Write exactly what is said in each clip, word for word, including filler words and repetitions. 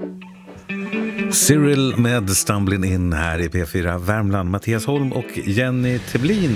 Cyril med Stumbling In här i P fyra Värmland. Mattias Holm och Jenny Teblin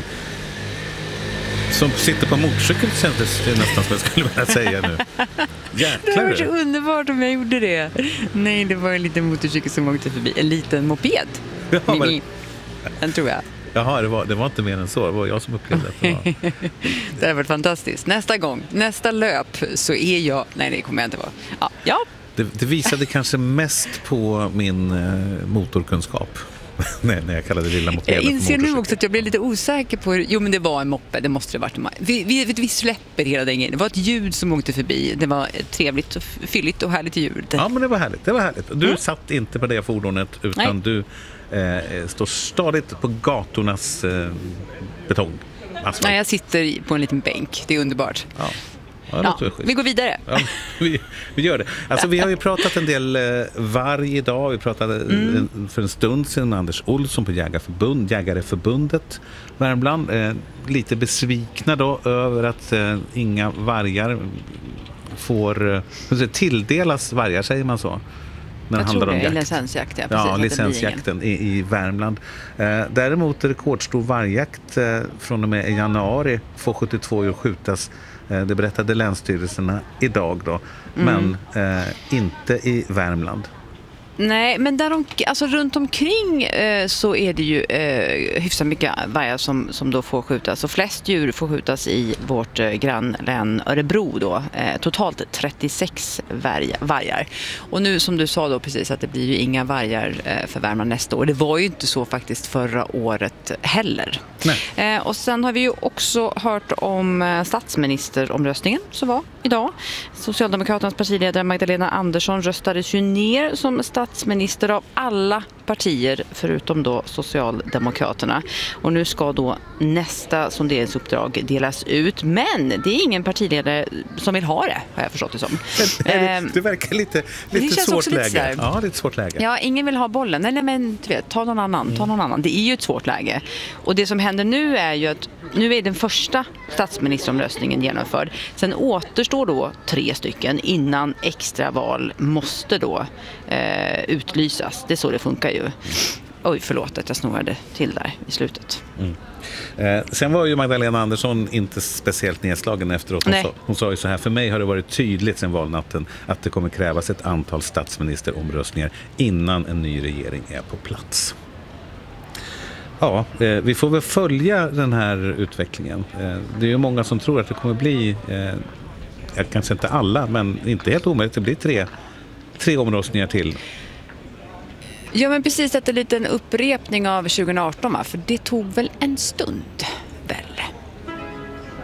som sitter på motorcykel, kändes det nästan som jag skulle vilja säga nu. Jäklar. Det var så underbart om jag gjorde det. Nej, det var en liten motorcykel som åkte förbi. En liten moped. Ja, men... Den tror jag. Jaha, det var, det var inte mer än så. Det var jag som upplevde det. Var... Det har varit fantastiskt. Nästa gång, nästa löp så är jag... Nej, det kommer jag inte vara. Ja, ja. Det, det visade kanske mest på min eh, motorkunskap. Nej, när jag kallade lilla mopeden. Jag inser nu också att jag blev lite osäker på hur... Jo, men det var en moppe, det måste det ha varit. Vi, vi, vi släpper hela den grejen. Det var ett ljud som åkte förbi. Det var trevligt och fylligt och härligt ljud. Ja, men det var härligt. Det var härligt. Du mm. satt inte på det fordonet, utan Nej. du eh, står stadigt på gatornas eh, betong. Asfalt. Nej, jag sitter på en liten bänk. Det är underbart. Ja. Ja, ja, vi går vidare. Ja, vi, vi gör det. Alltså, vi har ju pratat en del eh, varje dag. Vi pratade mm. en, för en stund sedan med Anders Olsson på Jägarförbund, Jägareförbundet Värmland. Eh, lite besvikna då över att eh, inga vargar får eh, tilldelas vargar, säger man så. När jag det tror det om är licensjakt. Ja, ja licensjakten i, i Värmland. Eh, däremot är rekordstor vargjakt eh, från och med januari får sjuttiotvå djur skjutas. Det berättade länsstyrelserna idag då, mm. men eh, inte i Värmland. Nej, men där de, alltså runt omkring eh, så är det ju eh, hyfsat mycket vargar som, som då får skjutas. Och flest djur får skjutas i vårt eh, grannlän Örebro då. Eh, totalt trettiosex varg, vargar. Och nu som du sa då precis att det blir ju inga vargar eh, för Värmland nästa år. Det var ju inte så faktiskt förra året heller. Eh, och sen har vi ju också hört om eh, statsministeromröstningen som var idag. Socialdemokraternas partiledare Magdalena Andersson röstades ju ner som statsminister av alla partier förutom då Socialdemokraterna. Och nu ska då nästa sonderingsuppdrag delas ut. Men det är ingen partiledare som vill ha det, har jag förstått det som. Det verkar lite, lite svårt läge. Lite ja, lite svårt läge. Ja, ingen vill ha bollen. Nej, nej men du vet, ta någon annan, ta någon annan. Det är ju ett svårt läge. Och det som händer nu är ju att nu är den första statsministeromröstningen genomförd. Sen återstår då tre stycken innan extraval måste då eh, utlysas. Det är så det funkar ju. Oj, förlåt att jag snorade till där i slutet. Mm. Eh, sen var ju Magdalena Andersson inte speciellt nedslagen efteråt. Hon sa, hon sa ju så här: för mig har det varit tydligt sen valnatten att det kommer krävas ett antal statsministeromröstningar innan en ny regering är på plats. Ja, eh, vi får väl följa den här utvecklingen. Eh, det är ju många som tror att det kommer bli, eh, kanske inte alla, men inte helt omöjligt, det blir tre, tre omröstningar till. Ja, men precis, att det är lite en upprepning av tjugo arton, för det tog väl en stund.